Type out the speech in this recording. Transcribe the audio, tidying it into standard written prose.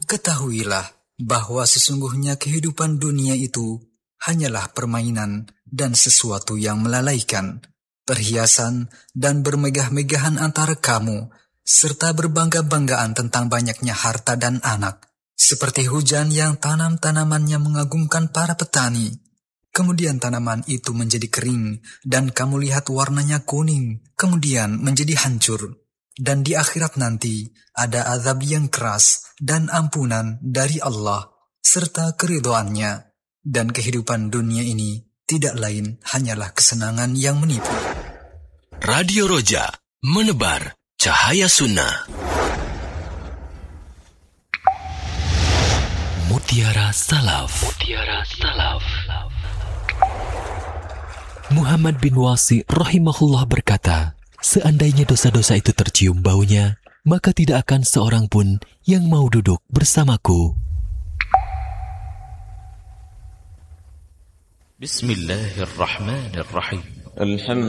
Ketahuilah bahwa sesungguhnya kehidupan dunia itu hanyalah permainan dan sesuatu yang melalaikan, perhiasan dan bermegah-megahan antara kamu, serta berbangga-banggaan tentang banyaknya harta dan anak, seperti hujan yang tanam-tanamannya mengagumkan para petani. Kemudian tanaman itu menjadi kering, dan kamu lihat warnanya kuning, kemudian menjadi hancur. Dan di akhirat nanti ada azab yang keras dan ampunan dari Allah serta keridhoannya. Dan kehidupan dunia ini tidak lain hanyalah kesenangan yang menipu. Radio Roja, menebar cahaya sunnah. Mutiara Salaf. Mutiara Salaf. Muhammad bin Wasi rahimahullah berkata, seandainya dosa-dosa itu tercium baunya, maka tidak akan seorang pun yang mau duduk bersamaku. Bismillahirrahmanirrahim.